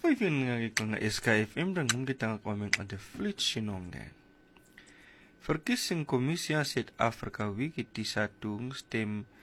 Pwede nga nga SKFM dan kita komen ada flit sinongge. Verkiezingkommissie Zuid-Afrika wiki di sadung stem